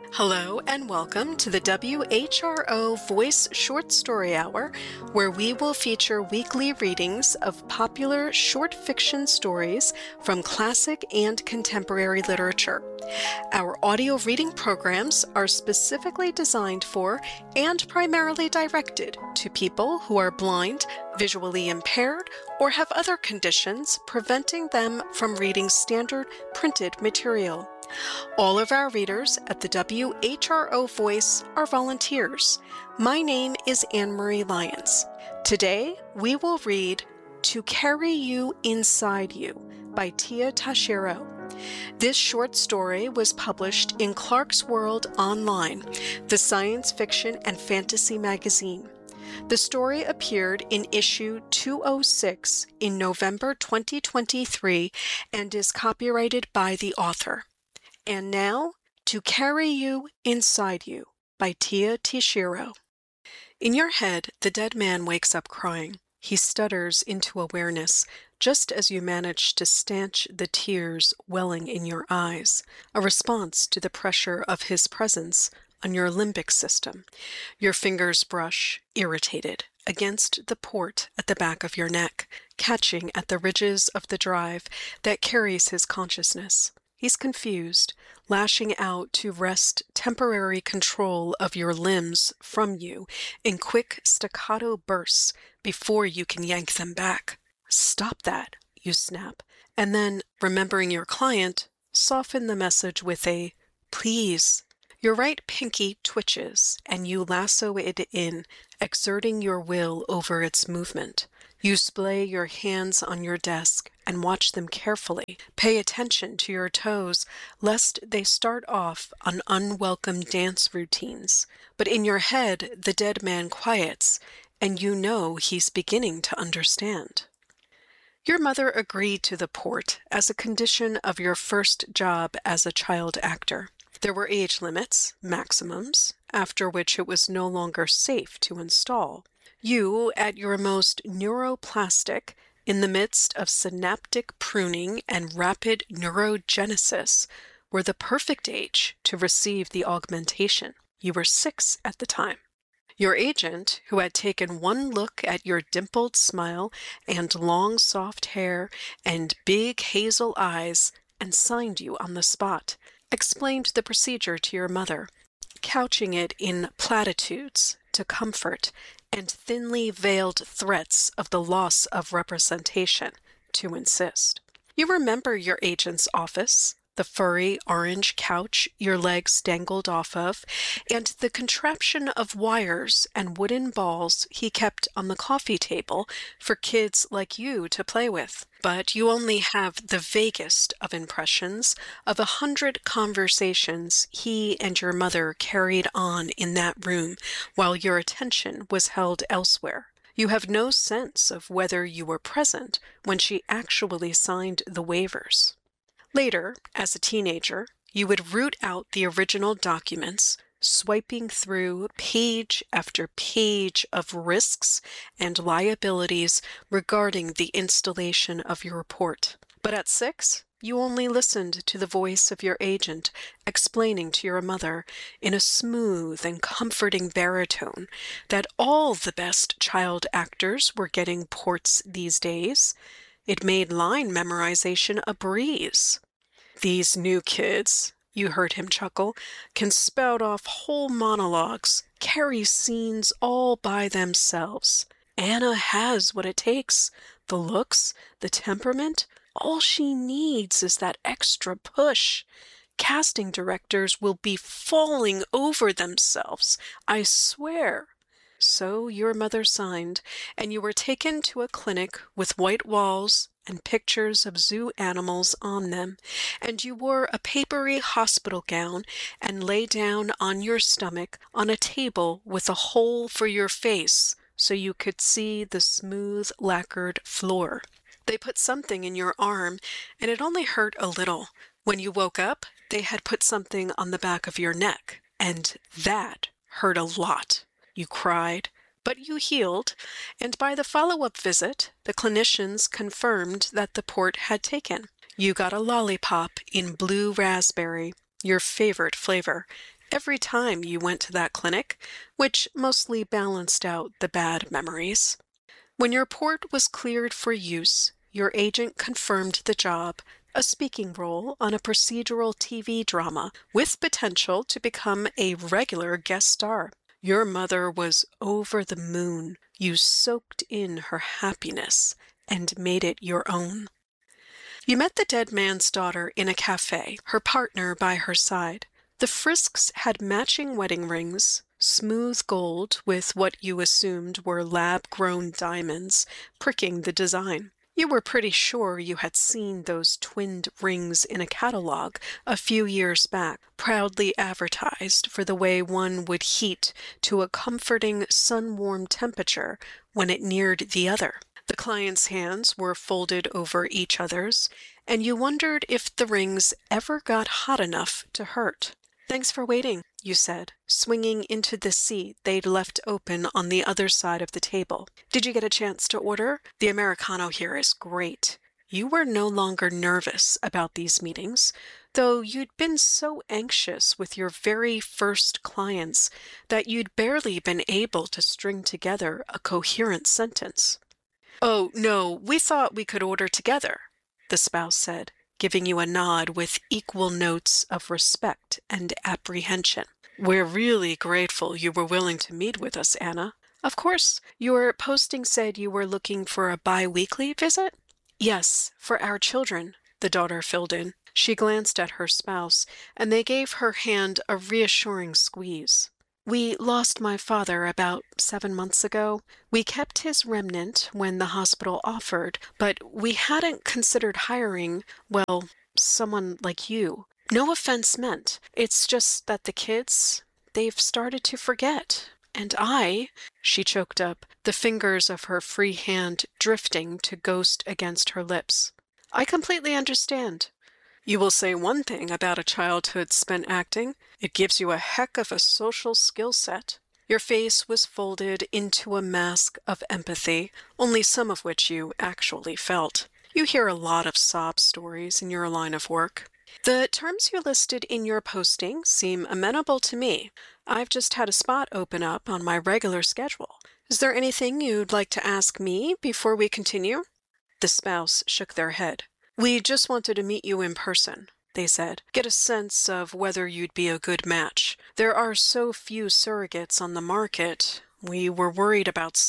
Hello and welcome to the WHRO Voice Short Story Hour, where we will feature weekly readings of popular short fiction stories from classic and contemporary literature. Our audio reading programs are specifically designed for and primarily directed to people who are blind, visually impaired, or have other conditions preventing them from reading standard printed material. All of our readers at the WHRO Voice are volunteers. My name is Anne-Marie Lyons. Today, we will read To Carry You Inside You by Tia Tashiro. This short story was published in Clarkesworld Online, the science fiction and fantasy magazine. The story appeared in issue 206 in November 2023 and is copyrighted by the author. And now, To Carry You Inside You by Tia Tashiro. In your head, the dead man wakes up crying. He stutters into awareness, just as you manage to stanch the tears welling in your eyes, a response to the pressure of his presence on your limbic system. Your fingers brush, irritated, against the port at the back of your neck, catching at the ridges of the drive that carries his consciousness. He's confused, lashing out to wrest temporary control of your limbs from you in quick staccato bursts before you can yank them back. Stop that, you snap, and then, remembering your client, soften the message with a please. Your right pinky twitches, and you lasso it in, exerting your will over its movement. You splay your hands on your desk and watch them carefully. Pay attention to your toes, lest they start off on unwelcome dance routines. But in your head, the dead man quiets, and you know he's beginning to understand. Your mother agreed to the port as a condition of your first job as a child actor. There were age limits, maximums, after which it was no longer safe to install. You, at your most neuroplastic, in the midst of synaptic pruning and rapid neurogenesis, were the perfect age to receive the augmentation. You were 6 at the time. Your agent, who had taken one look at your dimpled smile and long soft hair and big hazel eyes and signed you on the spot, explained the procedure to your mother, couching it in platitudes to comfort and thinly veiled threats of the loss of representation to insist. You remember your agent's office, the furry orange couch your legs dangled off of, and the contraption of wires and wooden balls he kept on the coffee table for kids like you to play with. But you only have the vaguest of impressions of 100 conversations he and your mother carried on in that room while your attention was held elsewhere. You have no sense of whether you were present when she actually signed the waivers. Later, as a teenager, you would root out the original documents, swiping through page after page of risks and liabilities regarding the installation of your report. But at 6, you only listened to the voice of your agent explaining to your mother in a smooth and comforting baritone that all the best child actors were getting ports these days. It made line memorization a breeze. These new kids, you heard him chuckle, can spout off whole monologues, carry scenes all by themselves. Anna has what it takes, the looks, the temperament. All she needs is that extra push. Casting directors will be falling over themselves, I swear. So your mother signed, and you were taken to a clinic with white walls and pictures of zoo animals on them, and you wore a papery hospital gown and lay down on your stomach on a table with a hole for your face so you could see the smooth lacquered floor. They put something in your arm, and it only hurt a little. When you woke up, they had put something on the back of your neck, and that hurt a lot. You cried, but you healed, and by the follow-up visit, the clinicians confirmed that the port had taken. You got a lollipop in blue raspberry, your favorite flavor, every time you went to that clinic, which mostly balanced out the bad memories. When your report was cleared for use, your agent confirmed the job, a speaking role on a procedural TV drama with potential to become a regular guest star. Your mother was over the moon. You soaked in her happiness and made it your own. You met the dead man's daughter in a cafe, her partner by her side. The Frisks had matching wedding rings, smooth gold with what you assumed were lab-grown diamonds pricking the design. You were pretty sure you had seen those twinned rings in a catalog a few years back, proudly advertised for the way one would heat to a comforting sun-warm temperature when it neared the other. The client's hands were folded over each other's, and you wondered if the rings ever got hot enough to hurt. "Thanks for waiting," you said, swinging into the seat they'd left open on the other side of the table. "Did you get a chance to order? The Americano here is great." You were no longer nervous about these meetings, though you'd been so anxious with your very first clients that you'd barely been able to string together a coherent sentence. "Oh, no, we thought we could order together," the spouse said, giving you a nod with equal notes of respect and apprehension. "We're really grateful you were willing to meet with us, Anna. Of course, your posting said you were looking for a bi-weekly visit?" "Yes, for our children," the daughter filled in. She glanced at her spouse, and they gave her hand a reassuring squeeze. "We lost my father about 7 months ago. We kept his remnant when the hospital offered, but we hadn't considered hiring, well, someone like you. No offense meant. It's just that the kids, they've started to forget. And she choked up, the fingers of her free hand drifting to ghost against her lips. "I completely understand." "You will say one thing about a childhood spent acting. It gives you a heck of a social skill set." Your face was folded into a mask of empathy, only some of which you actually felt. You hear a lot of sob stories in your line of work. "The terms you listed in your posting seem amenable to me. I've just had a spot open up on my regular schedule. Is there anything you'd like to ask me before we continue?" The spouse shook their head. "We just wanted to meet you in person," they said. "Get a sense of whether you'd be a good match. There are so few surrogates on the market. We were worried about